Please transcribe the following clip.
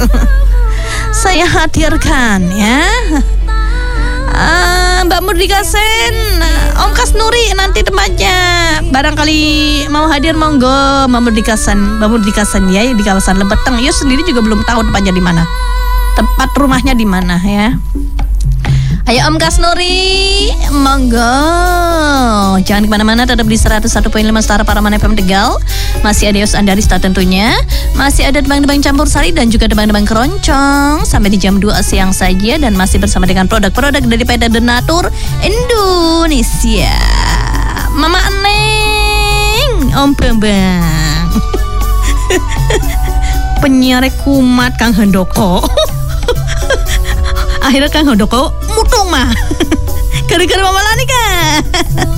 Saya hadirkan ya. Mbak Murdika Sen, Om Kasnuri nanti tempatnya. Barangkali mau hadir monggo Mbak Murdika Sen ya di kawasan Lebeteng. Yo sendiri juga belum tahu tempatnya di mana. Tempat rumahnya di mana ya. Ayo Om Kasnuri, monggo. Jangan kemana-mana, tetap di 101.5 Setara Paraman FM Tegal. Masih ada Yos Andarista tentunya. Masih ada Debang-Debang Campur Sari dan juga Debang-Debang Keroncong sampai di jam 2 siang saja. Dan masih bersama dengan produk-produk dari PT Denatur Indonesia. Mama Neng, Om Bambang. Penyiar kumat Kang Handoko. Akhirnya Kang Handoko mutung mah. Gara-gara Mama Lanika.